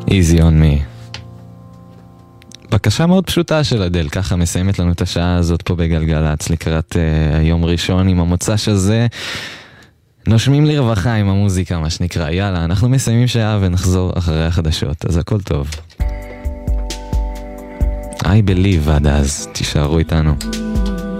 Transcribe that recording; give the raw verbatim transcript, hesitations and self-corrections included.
Easy on me. בקשה מאוד פשוטה של אדל, ככה מסיימת לנו את השעה הזאת פה בגלגלץ לקראת uh, היום ראשון עם המוצ"ש הזה. נושמים לרווחה עם המוזיקה, מה שנקרא. יאללה, אנחנו מסיימים שעה ונחזור אחרי החדשות, אז הכל טוב. I believe עד אז, תישארו איתנו.